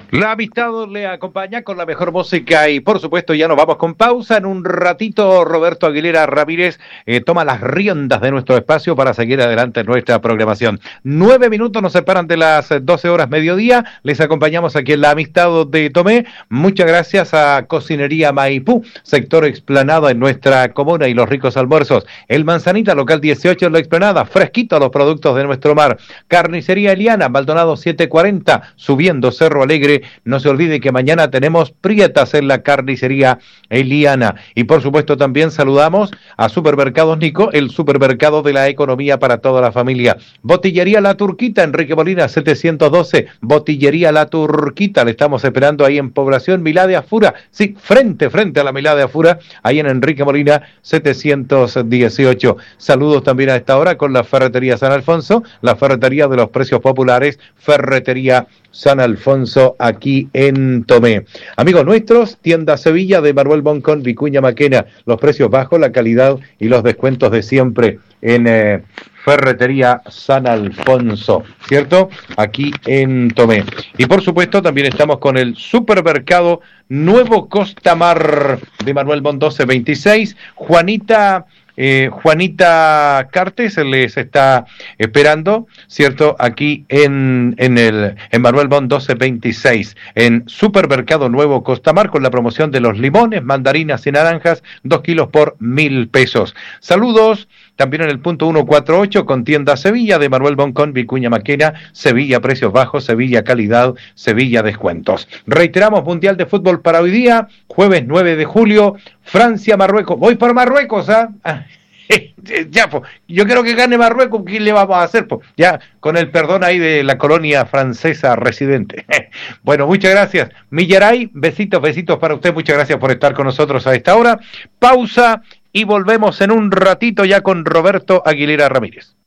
La amistad le acompaña con la mejor música y por supuesto ya nos vamos con pausa. En un ratito Roberto Aguilera Ramírez toma las riendas de nuestro espacio para seguir adelante en nuestra programación. 9 minutos nos separan de las 12 horas mediodía. Les acompañamos aquí en La Amistad de Tomé. Muchas gracias a Cocinería Maipú, sector explanado en nuestra comuna y los ricos almuerzos. El Manzanita, local 18 en la explanada, fresquito a los productos de nuestro mar. Carnicería Eliana, Maldonado 740, subiendo Cerro Alegre. No se olvide que mañana tenemos prietas en la Carnicería Eliana. Y por supuesto también saludamos a Supermercados Nico, el supermercado de la economía para toda la familia. Botillería La Turquita, Enrique Molina 712. Botillería La Turquita, le estamos esperando ahí en Población Milá de Afura. Sí, frente a la Milá de Afura, ahí en Enrique Molina 718. Saludos también a esta hora con la Ferretería San Alfonso, la ferretería de los precios populares, Ferretería San Alfonso, aquí en Tomé. Amigos nuestros, Tienda Sevilla de Manuel Boncón, Vicuña Maquena, los precios bajos, la calidad y los descuentos de siempre en Ferretería San Alfonso, ¿cierto? Aquí en Tomé. Y por supuesto también estamos con el supermercado Nuevo Costamar de Manuel Bon 1226, Juanita Cartes les está esperando, ¿cierto? Aquí en Manuel Bon 1226, en Supermercado Nuevo Costamar, con la promoción de los limones, mandarinas y naranjas, 2 kilos por 1.000 pesos. Saludos también en el punto 148 con Tienda Sevilla de Manuel Boncón, Vicuña Maquena, Sevilla precios bajos, Sevilla calidad, Sevilla descuentos. Reiteramos, Mundial de Fútbol para hoy día, jueves 9 de julio, Francia-Marruecos. Voy por Marruecos, ¿ah? Ya, pues, yo quiero que gane Marruecos. ¿Qué le vamos a hacer? Pues, ya, con el perdón ahí de la colonia francesa residente. Bueno, muchas gracias. Millaray, besitos para usted. Muchas gracias por estar con nosotros a esta hora. Pausa y volvemos en un ratito ya con Roberto Aguilera Ramírez.